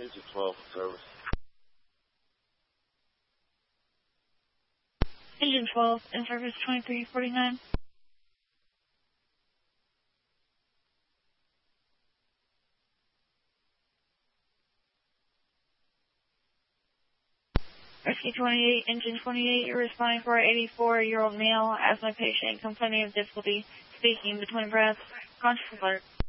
Engine 12 for service. Engine 12, in service 2349. Rescue 28, Engine 28, you're responding for an 84-year-old male asthma patient complaining of difficulty speaking between breaths. Conscious alert.